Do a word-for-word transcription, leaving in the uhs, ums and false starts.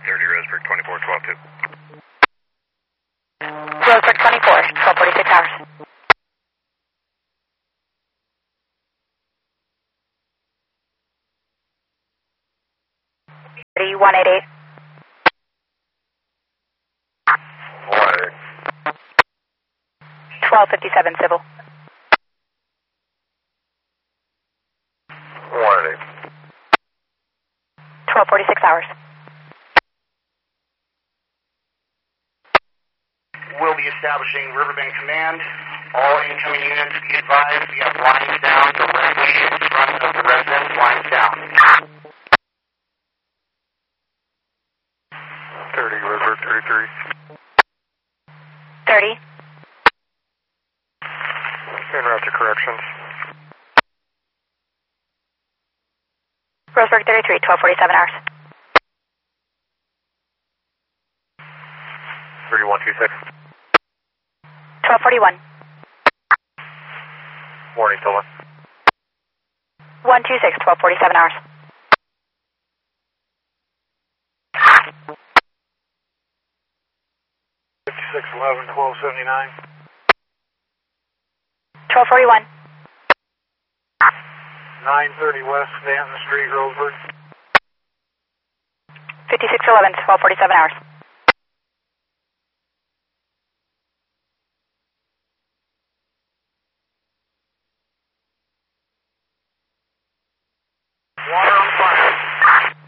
thirty, Roseburg twenty-four, twelve two. Roseburg twenty-four, twelve forty-six hours. one eighty-eight. one eighty-eight. twelve fifty-seven civil. one eighty-eight. twelve forty-six hours. We'll be establishing Riverbend Command. All incoming units, be advised, we have lines down directly in front of the residence, lines down. thirty, Roseburg thirty-three. thirty. En route to corrections. Roseburg thirty-three, twelve forty-seven hours. thirty-one twenty-six. twelve forty-one. Warning, Tola. one twenty-six, twelve forty-seven hours. fifty-six eleven, twelve seventy-nine. twelve forty-one. nine thirty West Stanton Street, Roseburg. fifty-six eleven, twelve forty-seven hours.